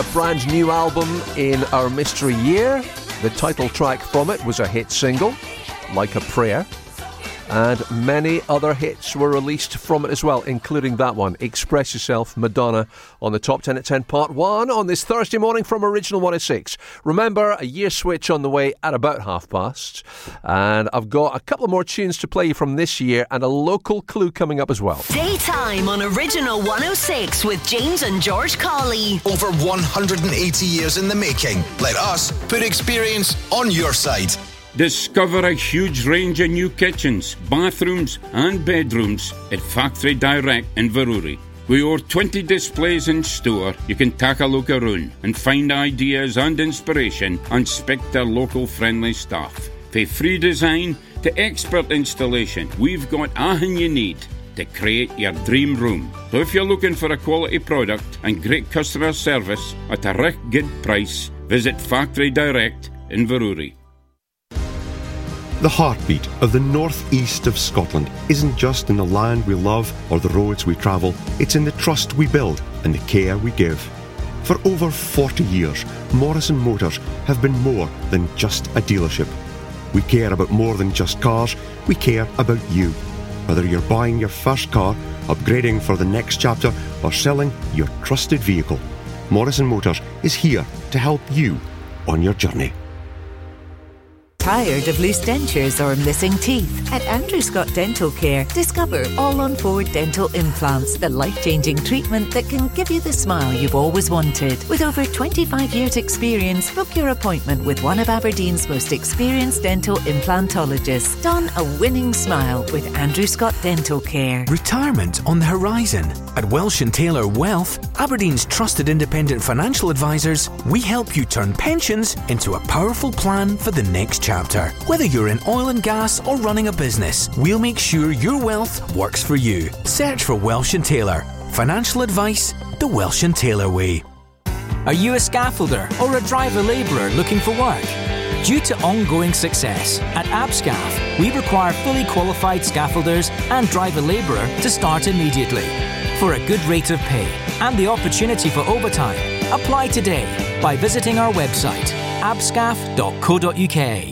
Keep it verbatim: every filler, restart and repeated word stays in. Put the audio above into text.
A brand new album in our mystery year. The title track from it was a hit single, Like a Prayer. And many other hits were released from it as well, including that one, Express Yourself, Madonna, on the Top ten at ten, Part one, on this Thursday morning from Original one oh six. Remember, a year switch on the way at about half past. And I've got a couple more tunes to play from this year and a local clue coming up as well. Daytime on Original one oh six with James and George Colley. Over one hundred eighty years in the making. Let us put experience on your side. Discover a huge range of new kitchens, bathrooms and bedrooms at Factory Direct in Inverurie. With over twenty displays in store, you can take a look around and find ideas and inspiration and speak to local friendly staff. From free design to expert installation, we've got everything you need to create your dream room. So if you're looking for a quality product and great customer service at a real good price, visit Factory Direct in Inverurie. The heartbeat of the northeast of Scotland isn't just in the land we love or the roads we travel, it's in the trust we build and the care we give. For over forty years, Morrison Motors have been more than just a dealership. We care about more than just cars, we care about you. Whether you're buying your first car, upgrading for the next chapter, or selling your trusted vehicle, Morrison Motors is here to help you on your journey. Tired of loose dentures or missing teeth? At Andrew Scott Dental Care, discover all-on-four dental implants, the life-changing treatment that can give you the smile you've always wanted. With over twenty-five years experience, book your appointment with one of Aberdeen's most experienced dental implantologists. Don a winning smile with Andrew Scott Dental Care. Retirement on the horizon. At Welsh and Taylor Wealth, Aberdeen's trusted independent financial advisors, we help you turn pensions into a powerful plan for the next chapter. Whether you're in oil and gas or running a business, we'll make sure your wealth works for you. Search for Welsh and Taylor. Financial advice the Welsh and Taylor way. Are you a scaffolder or a driver labourer looking for work? Due to ongoing success, at ABSCAF, we require fully qualified scaffolders and driver labourer to start immediately. For a good rate of pay and the opportunity for overtime, apply today by visiting our website abscaf dot co dot uk.